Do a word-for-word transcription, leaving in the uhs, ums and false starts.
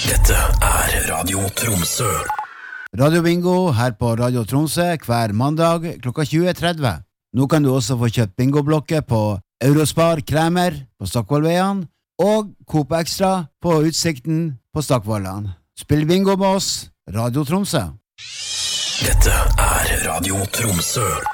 Dette er Radio Tromsø. Radio Bingo her på Radio Tromsø hver mandag klokka tjue tretti. Nå kan du også få kjøpt bingoblokker på Eurospar Kremer på Stokkvollveien og Coop Extra på Utsikten på Stokkvollan. Spill bingo med oss, Radio Tromsø. Dette er Radio Tromsø.